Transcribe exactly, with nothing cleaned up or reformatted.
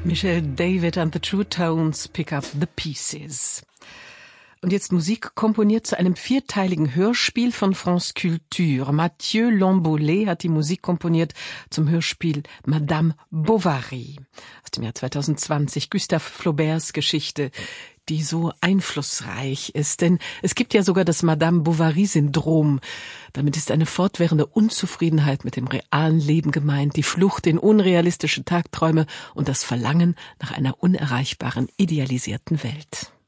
Michel David and the True Tones pick up the pieces. Und jetzt Musik komponiert zu einem vierteiligen Hörspiel von France Culture. Mathieu Lambolet hat die Musik komponiert zum Hörspiel Madame Bovary aus dem Jahr zwanzig zwanzig. Gustave Flauberts Geschichte, die so einflussreich ist. Denn es gibt ja sogar das Madame Bovary-Syndrom. Damit ist eine fortwährende Unzufriedenheit mit dem realen Leben gemeint, die Flucht in unrealistische Tagträume und das Verlangen nach einer unerreichbaren, idealisierten Welt.